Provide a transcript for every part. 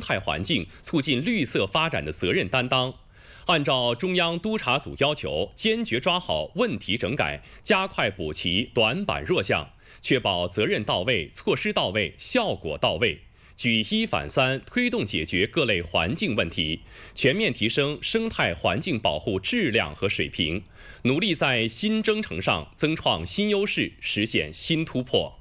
态环境、促进绿色发展的责任担当。按照中央督查组要求，坚决抓好问题整改，加快补齐短板弱项，确保责任到位、措施到位、效果到位。举一反三，推动解决各类环境问题，全面提升生态环境保护质量和水平，努力在新征程上增创新优势，实现新突破。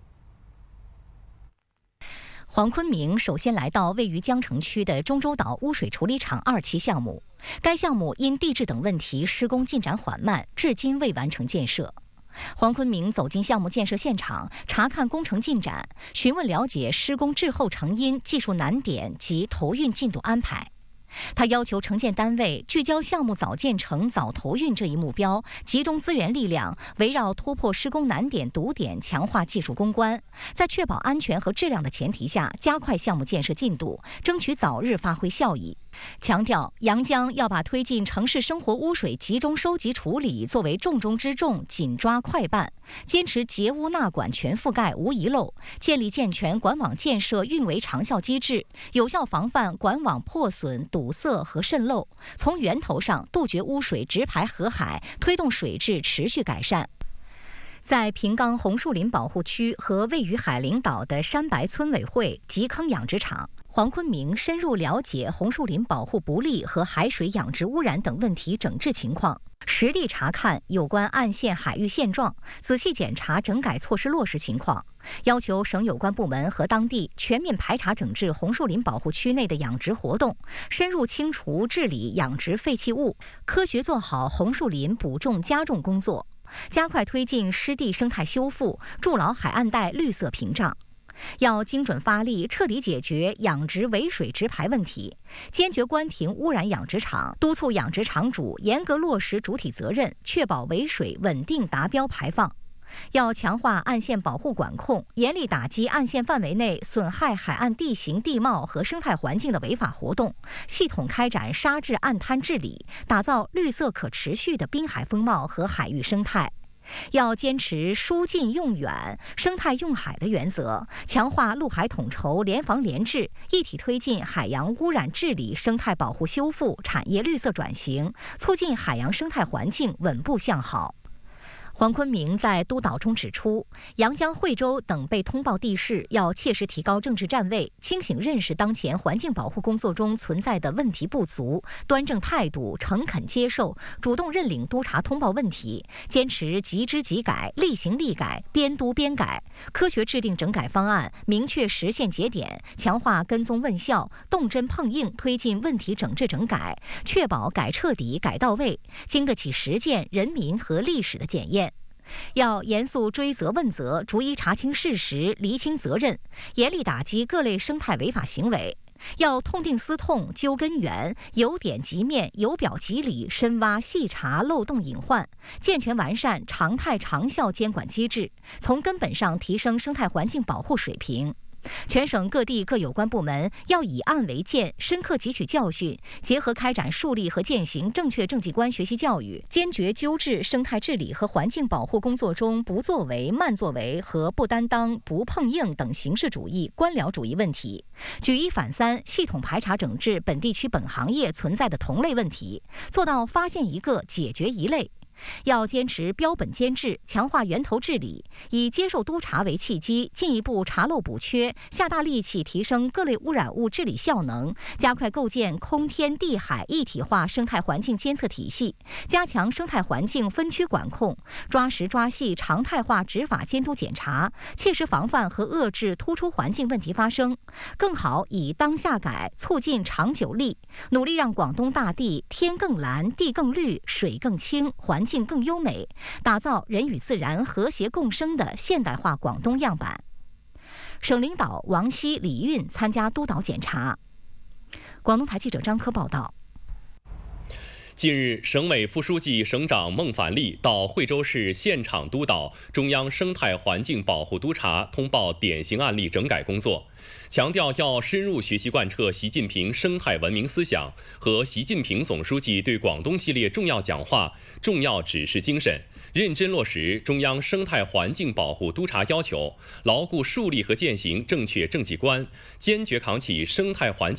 黄坤明首先来到位于江城区的中洲岛污水处理厂2期项目，该项目因地质等问题施工进展缓慢，至今未完成建设。黄坤明走进项目建设现场，查看工程进展，询问了解施工滞后成因、技术难点及投运进度安排。他要求承建单位聚焦项目早建成、早投运这一目标，集中资源力量，围绕突破施工难点、堵点，强化技术攻关，在确保安全和质量的前提下，加快项目建设进度，争取早日发挥效益。强调阳江要把推进城市生活污水集中收集处理作为重中之重，紧抓快办，坚持截污纳管全覆盖无遗漏，建立健全管网建设运维长效机制，有效防范管网破损、堵塞和渗漏，从源头上杜绝污水直排河海，推动水质持续改善。在平冈红树林保护区和位于海陵岛的山白村委会集坑养殖场，黄坤明深入了解红树林保护不力和海水养殖污染等问题整治情况，实地查看有关岸线海域现状，仔细检查整改措施落实情况，要求省有关部门和当地全面排查整治红树林保护区内的养殖活动，深入清除治理养殖废弃物，科学做好红树林补种加种工作，加快推进湿地生态修复，筑牢海岸带绿色屏障。要精准发力，彻底解决养殖围水直排问题，坚决关停污染养殖场，督促养殖场主严格落实主体责任，确保围水稳定达标排放。要强化岸线保护管控，严厉打击岸线范围内损害海岸地形地貌和生态环境的违法活动，系统开展沙质岸滩治理，打造绿色可持续的滨海风貌和海域生态。要坚持疏近用远、生态用海的原则，强化陆海统筹、联防联治，一体推进海洋污染治理、生态保护修复、产业绿色转型，促进海洋生态环境稳步向好。黄坤明在督导中指出，阳江、惠州等被通报地市要切实提高政治站位，清醒认识当前环境保护工作中存在的问题不足，端正态度，诚恳接受，主动认领督查通报问题，坚持即知即改、立行立改、边督边改，科学制定整改方案，明确实现节点，强化跟踪问效，动真碰硬推进问题整治整改，确保改彻底、改到位，经得起实践、人民和历史的检验。要严肃追责问责，逐一查清事实，厘清责任，严厉打击各类生态违法行为。要痛定思痛，究根源，由点及面，由表及里，深挖细查漏洞隐患，健全完善常态长效监管机制，从根本上提升生态环境保护水平。全省各地各有关部门要以案为鉴，深刻汲取教训，结合开展树立和践行正确政绩观学习教育，坚决纠治生态治理和环境保护工作中不作为、慢作为和不担当、不碰硬等形式主义、官僚主义问题，举一反三，系统排查整治本地区本行业存在的同类问题，做到发现一个解决一类。要坚持标本兼治，强化源头治理，以接受督查为契机，进一步查漏补缺，下大力气提升各类污染物治理效能，加快构建空天地海一体化生态环境监测体系，加强生态环境分区管控，抓实抓细常态化执法监督检查，切实防范和遏制突出环境问题发生，更好以当下改促进长久力，努力让广东大地天更蓝、地更绿、水更清、环境更优美，打造人与自然和谐共生的现代化广东样板。省领导王希、李运参加督导检查。广东台记者张科报道。 近日，省委副书记、省长孟凡利到惠州市现场督导中央生态环境保护督查通报典型案例整改工作，强调要深入学习贯彻习近平生态文明思想和习近平总书记对广东系列重要讲话、重要指示精神，认真落实中央生态环境保护督查要求，牢固树立和践行正确政绩观，坚决扛起生态环境